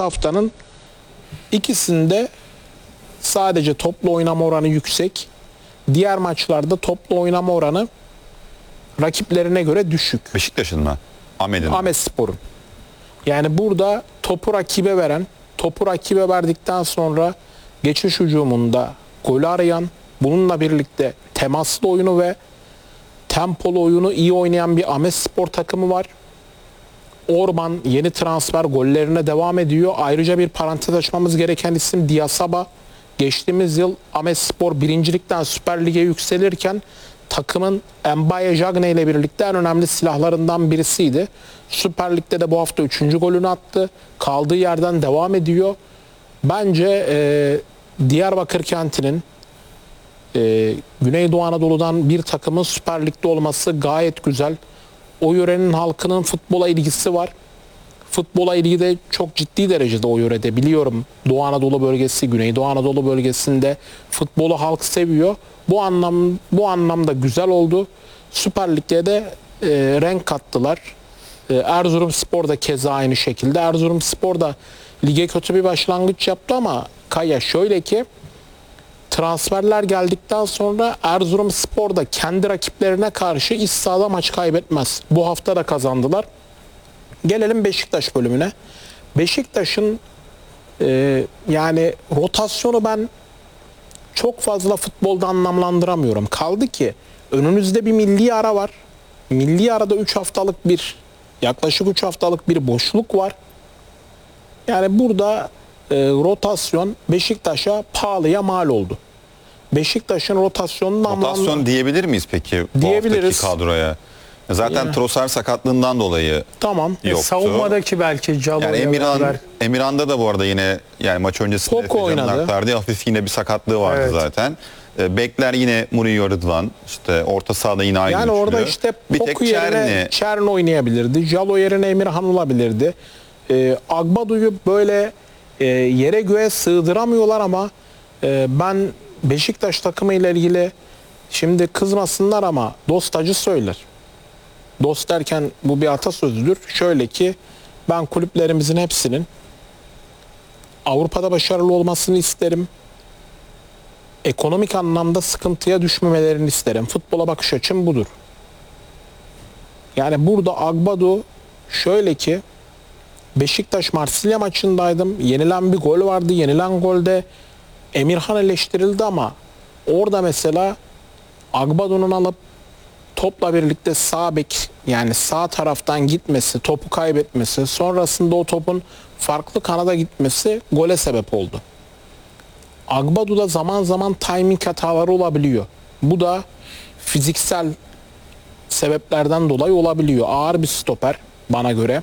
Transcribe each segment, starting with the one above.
haftanın ikisinde sadece toplu oynama oranı yüksek. Diğer maçlarda toplu oynama oranı rakiplerine göre düşük. Beşiktaş'ın mı? Ahmet'in mi? Ahmetspor'un. Yani burada topu rakibe veren, topu rakibe verdikten sonra geçiş hücumunda golü arayan, bununla birlikte temaslı oyunu ve tempolu oyunu iyi oynayan bir Ahmetspor takımı var. Orban yeni transfer, gollerine devam ediyor. Ayrıca bir parantez açmamız gereken isim Diasaba. Geçtiğimiz yıl Ahmetspor birincilikten Süper Lig'e yükselirken takımın Mbaye Jagne ile birlikte en önemli silahlarından birisiydi. Süper Lig'de de bu hafta 3. golünü attı. Kaldığı yerden devam ediyor. Bence Diyarbakır kentinin Güneydoğu Anadolu'dan bir takımın Süper Lig'de olması gayet güzel. O yörenin halkının futbola ilgisi var. Futbola ilgi de çok ciddi derecede o yörede, biliyorum. Doğu Anadolu bölgesi, Güneydoğu Anadolu bölgesinde futbolu halk seviyor. Bu anlamda güzel oldu. Süper Lig'de de renk kattılar. Erzurumspor da keza aynı şekilde. Erzurumspor da lige kötü bir başlangıç yaptı ama Kaya şöyle ki, transferler geldikten sonra Erzurumspor da kendi rakiplerine karşı iç sahada maç kaybetmez. Bu hafta da kazandılar. Gelelim Beşiktaş bölümüne. Beşiktaş'ın yani rotasyonu ben çok fazla futbolda anlamlandıramıyorum. Kaldı ki önünüzde bir milli ara var. Milli arada 3 haftalık yaklaşık 3 haftalık bir boşluk var. Yani burada rotasyon Beşiktaş'a pahalıya mal oldu. Beşiktaş'ın rotasyonunu Rotasyon diyebilir miyiz peki bu diyebiliriz haftaki kadroya? Zaten Trossard sakatlığından dolayı tamam. yoktu. Savunmadaki belki Calo'yla Yani beraber. Emirhan'da da bu arada yine yani maç öncesinde Poco oynadı. aktardı. Hafif yine bir sakatlığı vardı Evet. zaten. Bekler yine Murillo, Rıdvan. İşte orta sahada yine aynı Yani üçlü. orada işte bir tek Poku yerine Çerni oynayabilirdi. Jalo yerine Emirhan olabilirdi. Agbadu'yu böyle yere göğe sığdıramıyorlar ama ben Beşiktaş takımı ile ilgili, şimdi kızmasınlar ama dost acı söyler. Dost derken bu bir atasözüdür. Şöyle ki, ben kulüplerimizin hepsinin Avrupa'da başarılı olmasını isterim. Ekonomik anlamda sıkıntıya düşmemelerini isterim. Futbola bakış açım budur. Yani burada Agbadu şöyle ki, Beşiktaş Marsilya maçındaydım. Yenilen bir gol vardı. Yenilen golde Emirhan eleştirildi ama orada mesela Agbadu'nun alıp topla birlikte sağ bek, yani sağ taraftan gitmesi, topu kaybetmesi, sonrasında o topun farklı kanada gitmesi gole sebep oldu. Agbadu'da zaman zaman timing hataları olabiliyor. Bu da fiziksel sebeplerden dolayı olabiliyor. Ağır bir stoper bana göre.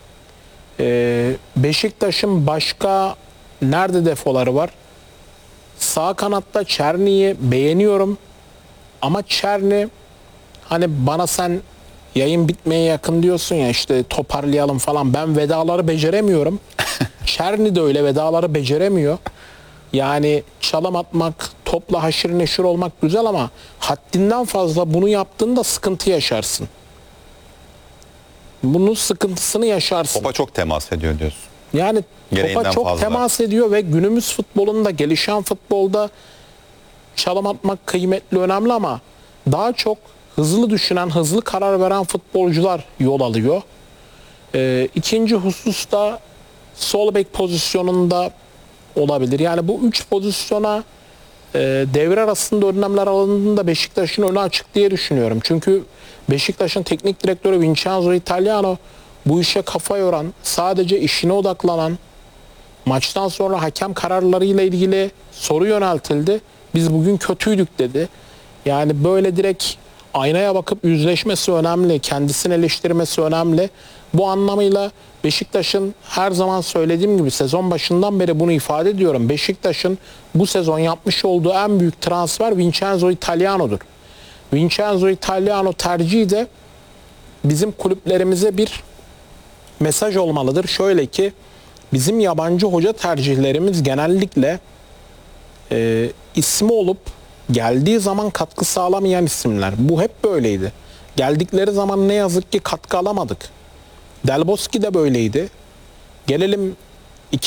Beşiktaş'ın başka nerede defoları var? Sağ kanatta Çerni'yi beğeniyorum. Ama Çerni, hani bana sen yayın bitmeye yakın diyorsun ya, işte toparlayalım falan. Ben vedaları beceremiyorum. Çerni de öyle vedaları beceremiyor. Yani çalım atmak, topla haşır neşir olmak güzel ama haddinden fazla bunu yaptığında sıkıntı yaşarsın. Bunun sıkıntısını yaşarsın. Topa çok temas ediyor diyorsun. Yani topa çok fazla temas ediyor ve günümüz futbolunda, gelişen futbolda çalım atmak kıymetli, önemli ama daha çok hızlı düşünen, hızlı karar veren futbolcular yol alıyor. İkinci hususta sol bek pozisyonunda olabilir. Yani bu 3 pozisyona devre arasında önlemler alındığında Beşiktaş'ın önü açık diye düşünüyorum. Çünkü Beşiktaş'ın teknik direktörü Vincenzo Italiano bu işe kafa yoran, sadece işine odaklanan, maçtan sonra hakem kararlarıyla ilgili soru yöneltildi. Biz bugün kötüydük dedi. Yani böyle direkt aynaya bakıp yüzleşmesi önemli, kendisini eleştirmesi önemli. Bu anlamıyla Beşiktaş'ın, her zaman söylediğim gibi sezon başından beri bunu ifade ediyorum, Beşiktaş'ın bu sezon yapmış olduğu en büyük transfer Vincenzo Italiano'dur. Vincenzo Italiano tercihi de bizim kulüplerimize bir mesaj olmalıdır. Şöyle ki, bizim yabancı hoca tercihlerimiz genellikle ismi olup geldiği zaman katkı sağlamayan isimler. Bu hep böyleydi. Geldikleri zaman ne yazık ki katkı alamadık. Del Bosque de böyleydi. Gelelim